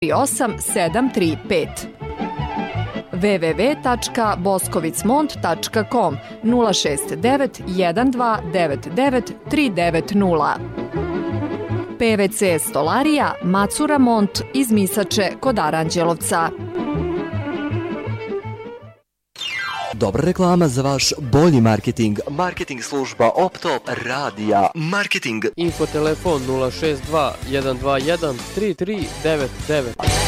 8735 www.boskovicmont.com 069 1299 390. PVC stolarija Macura Mont iz Misače kod Aranđelovca. Dobra reklama za vaš bolji marketing. Marketing služba Optop Radija. Marketing. Infotelefon 062 121 3399.